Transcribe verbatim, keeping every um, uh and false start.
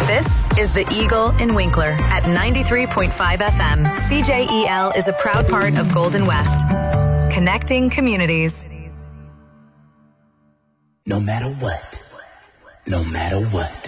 This is The Eagle in Winkler at ninety-three point five F M. C J E L is a proud part of Golden West. Connecting communities. No matter what, no matter what.